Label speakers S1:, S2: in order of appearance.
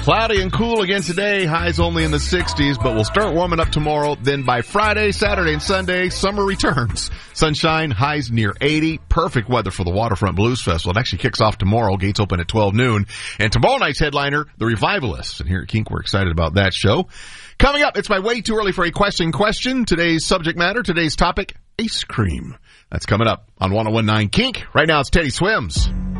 S1: Cloudy and cool again today. Highs only in the 60s, but we'll start warming up tomorrow. Then by Friday, Saturday, and Sunday, summer returns. Sunshine, highs near 80. Perfect weather for the Waterfront Blues Festival. It actually kicks off tomorrow. Gates open at 12 noon. And tomorrow night's headliner, The Revivalists. And here at Kink, we're excited about that show. Coming up, it's my way too early for a question. Today's subject matter, today's topic, ice cream. That's coming up on 101.9 Kink. Right now, it's Teddy Swims.